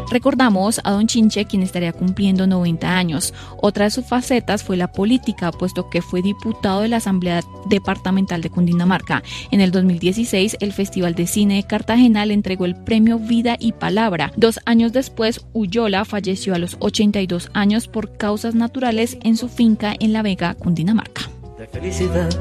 Recordamos a don Chinche, quien estaría cumpliendo 90 años. Otra de sus facetas fue la política, puesto que fue diputado de la Asamblea Departamental de Cundinamarca. En el 2016, el Festival de Cine de Cartagena le entregó el premio Vida y Palabra. 2 años después, Ullola falleció a los 82 años por causas naturales en su finca en La Vega, Cundinamarca.